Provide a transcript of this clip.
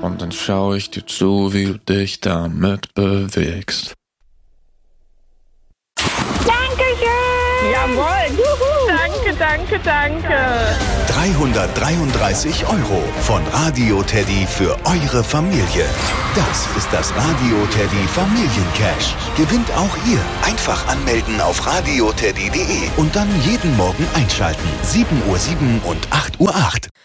und dann schau ich dir zu, wie du dich damit bewegst. Dankeschön! Jawohl! Juhu. Danke! 333 € von Radio Teddy für eure Familie. Das ist das Radio Teddy Familiencash. Gewinnt auch ihr. Einfach anmelden auf radioteddy.de und dann jeden Morgen einschalten. 7:07 und 8:08.